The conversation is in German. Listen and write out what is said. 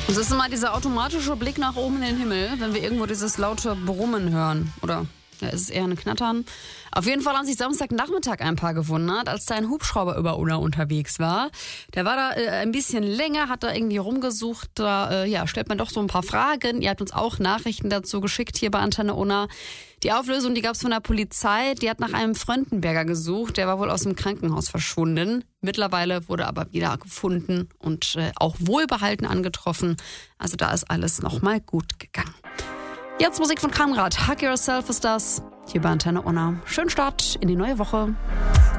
Das ist immer dieser automatische Blick nach oben in den Himmel, wenn wir irgendwo dieses laute Brummen hören. Oder ja, ist es eher ein Knattern? Auf jeden Fall haben sich Samstagnachmittag ein Paar gewundert, als da ein Hubschrauber über Unna unterwegs war. Der war da ein bisschen länger, hat da irgendwie rumgesucht. Da stellt man doch so ein paar Fragen. Ihr habt uns auch Nachrichten dazu geschickt hier bei Antenne Unna. Die Auflösung, die gab es von der Polizei. Die hat nach einem Fröndenberger gesucht. Der war wohl aus dem Krankenhaus verschwunden. Mittlerweile wurde aber wieder gefunden und auch wohlbehalten angetroffen. Also da ist alles nochmal gut gegangen. Jetzt Musik von Kramrad. Hug Yourself ist das. Hier bei Antenne Unna. Schönen Start in die neue Woche.